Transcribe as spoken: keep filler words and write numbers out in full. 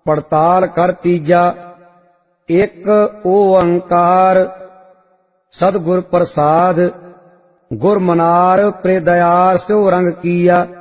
पड़ताल कर तीजा। एक ओंकार सदगुर प्रसाद, गुर मनार प्रे दयार स्यो रंग किया।